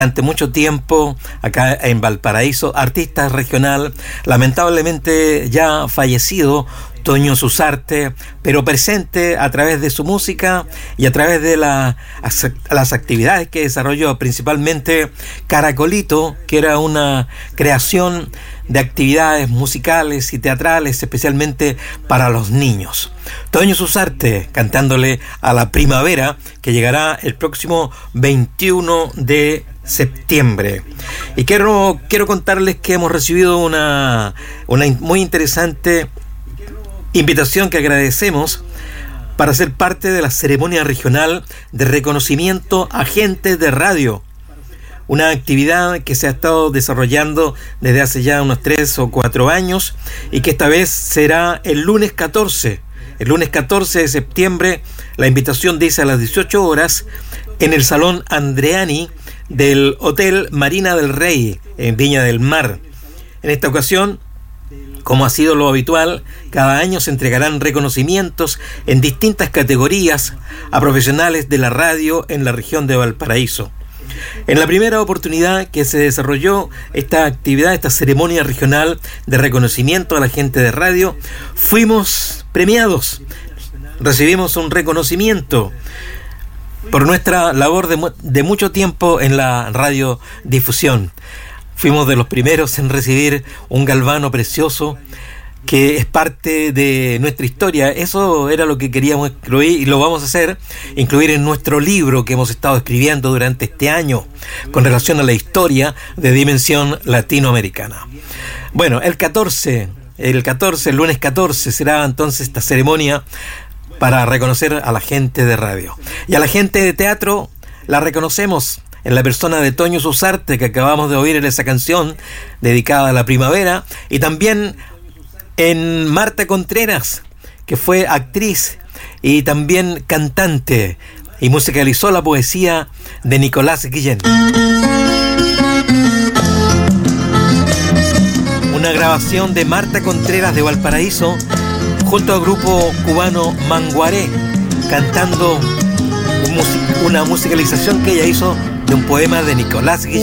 durante mucho tiempo acá en Valparaíso, artista regional, lamentablemente ya fallecido, Toño Susarte, pero presente a través de su música y a través de las actividades que desarrolló, principalmente Caracolito, que era una creación de actividades musicales y teatrales, especialmente para los niños. Toño Susarte cantándole a la primavera, que llegará el próximo 21 de septiembre. Y quiero contarles que hemos recibido una muy interesante invitación que agradecemos para ser parte de la ceremonia regional de reconocimiento a agentes de radio. Una actividad que se ha estado desarrollando desde hace ya unos 3 o 4 años y que esta vez será el lunes 14. El lunes 14 de septiembre, la invitación dice a las 18 horas en el Salón Andreani del Hotel Marina del Rey en Viña del Mar. En esta ocasión, como ha sido lo habitual, cada año se entregarán reconocimientos en distintas categorías a profesionales de la radio en la región de Valparaíso. En la primera oportunidad que se desarrolló esta actividad, esta ceremonia regional de reconocimiento a la gente de radio, fuimos premiados. Recibimos un reconocimiento por nuestra labor de mucho tiempo en la radiodifusión. Fuimos de los primeros en recibir un galvano precioso que es parte de nuestra historia. Eso era lo que queríamos incluir y lo vamos a hacer, incluir en nuestro libro que hemos estado escribiendo durante este año con relación a la historia de dimensión latinoamericana. Bueno, el lunes 14 será entonces esta ceremonia para reconocer a la gente de radio. Y a la gente de teatro la reconocemos en la persona de Toño Susarte, que acabamos de oír en esa canción dedicada a la primavera, y también en Marta Contreras, que fue actriz y también cantante, y musicalizó la poesía de Nicolás Guillén. Una grabación de Marta Contreras de Valparaíso junto al grupo cubano Manguaré, cantando una musicalización que ella hizo de un poema de Nicolás Guillén.